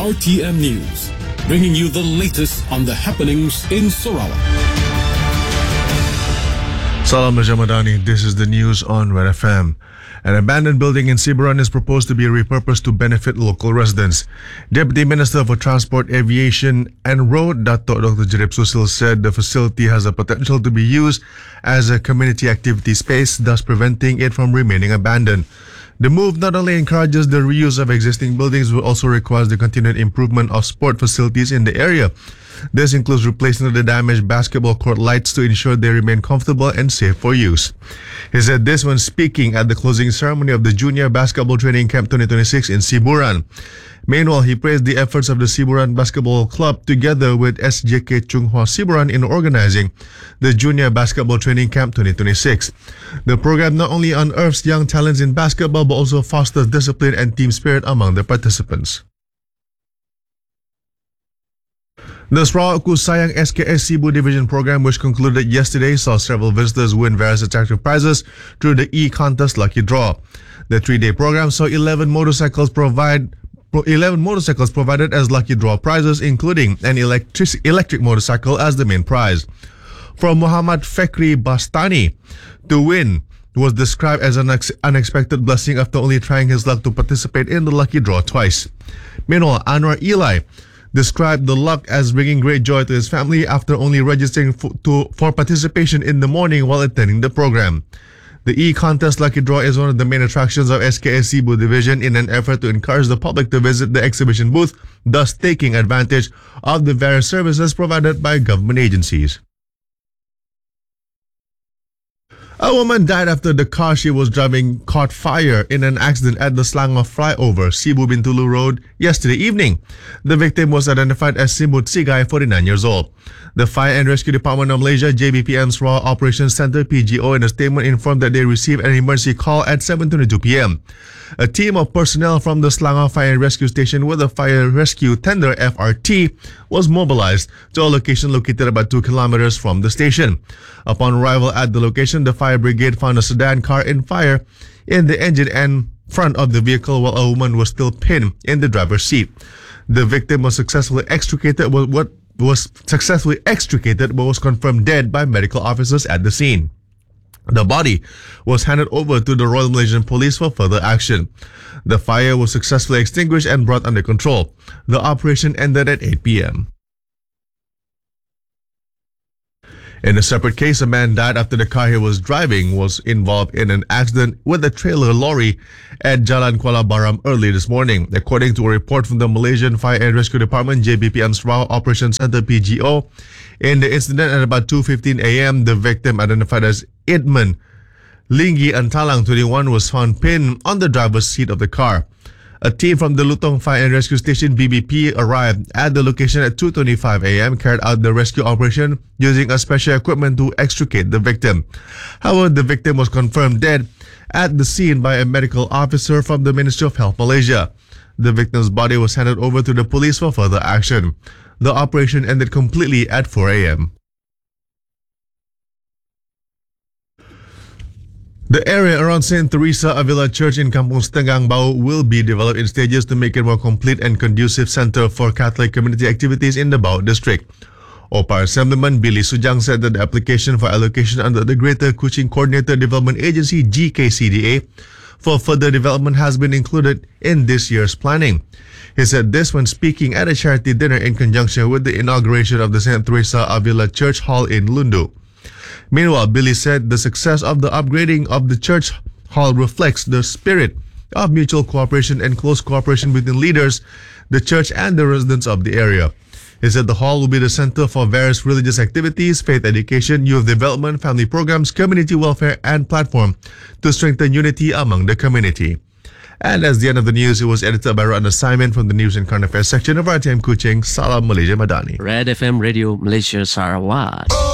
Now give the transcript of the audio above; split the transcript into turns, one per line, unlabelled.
RTM News, bringing you the latest on the happenings in Sarawak.
Salam Malaysia Madani, this is the news on Red FM. An abandoned building in Siburan is proposed to be repurposed to benefit local residents. Deputy Minister for Transport, Aviation and Road, Dato' Dr. Jerip Susil, said the facility has the potential to be used as a community activity space, thus preventing it from remaining abandoned. The move not only encourages the reuse of existing buildings, but also requires the continued improvement of sport facilities in the area. This includes replacing the damaged basketball court lights to ensure they remain comfortable and safe for use. He said this when speaking at the closing ceremony of the Junior Basketball Training Camp 2026 in Siburan. Meanwhile, he praised the efforts of the Siburan Basketball Club together with SJK Chunghwa Siburan in organizing the Junior Basketball Training Camp 2026. The program not only unearths young talents in basketball but also fosters discipline and team spirit among the participants. The Sarawak Ku Sayang SKS Cebu Division program, which concluded yesterday, saw several visitors win various attractive prizes through the e-contest lucky draw. The 3-day program saw 11 motorcycles provided as lucky draw prizes, including an electric motorcycle as the main prize. From Muhammad Fekri Bastani, to win was described as an unexpected blessing after only trying his luck to participate in the lucky draw twice. Meanwhile, Anwar Eli described the luck as bringing great joy to his family after only registering for participation in the morning while attending the program. The e-contest lucky draw is one of the main attractions of SKS Cebu Division in an effort to encourage the public to visit the exhibition booth, thus taking advantage of the various services provided by government agencies. A woman died after the car she was driving caught fire in an accident at the Selangor flyover, Cebu Bintulu Road, yesterday evening. The victim was identified as Simut Sigay, 49 years old. The Fire and Rescue Department of Malaysia, JBPM's Raw Operations Center, PGO, in a statement informed that they received an emergency call at 7:22 p.m. A team of personnel from the Selangor Fire and Rescue Station with a fire rescue tender FRT was mobilized to a location located about 2 kilometers from the station. Upon arrival at the location, the fire brigade found a sedan car in fire in the engine and front of the vehicle while a woman was still pinned in the driver's seat. The victim was successfully extricated but was confirmed dead by medical officers at the scene. The body was handed over to the Royal Malaysian Police for further action. The fire was successfully extinguished and brought under control. The operation ended at 8 p.m. In a separate case, a man died after the car he was driving was involved in an accident with a trailer lorry at Jalan Kuala Baram early this morning. According to a report from the Malaysian Fire and Rescue Department, JBPM's Raw Operations Center, PGO, in the incident at about 2:15 a.m., the victim, identified as Idman Linggi Antalang, 21, was found pinned on the driver's seat of the car. A team from the Lutong Fire and Rescue Station, BBP, arrived at the location at 2:25 a.m., carried out the rescue operation using a special equipment to extricate the victim. However, the victim was confirmed dead at the scene by a medical officer from the Ministry of Health Malaysia. The victim's body was handed over to the police for further action. The operation ended completely at 4 a.m. The area around St. Teresa Avila Church in Kampung Setengah Bau will be developed in stages to make it more complete and conducive center for Catholic community activities in the Bau district. OPAR Assemblyman Billy Sujang said that the application for allocation under the Greater Kuching Coordinator Development Agency, GKCDA, for further development has been included in this year's planning. He said this when speaking at a charity dinner in conjunction with the inauguration of the St. Teresa Avila Church Hall in Lundu. Meanwhile, Billy said the success of the upgrading of the church hall reflects the spirit of mutual cooperation and close cooperation between leaders, the church, and the residents of the area. He said the hall will be the center for various religious activities, faith education, youth development, family programs, community welfare, and platform to strengthen unity among the community. And as the end of the news, it was edited by Ratna Simon from the News and Current Affairs section of RTM Kuching. Salam Malaysia Madani.
Red FM Radio Malaysia Sarawak.